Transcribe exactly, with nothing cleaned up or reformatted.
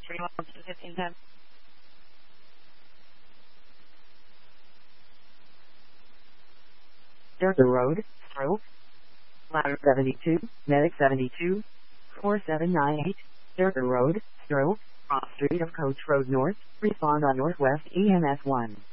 three one two fifteen ten. Durga Road, Stroke. Ladder seventy-two, Medic seventy-two, four seven nine eight, Durga Road, Stroke, off Street of Coach Road North, respond on Northwest E M S one.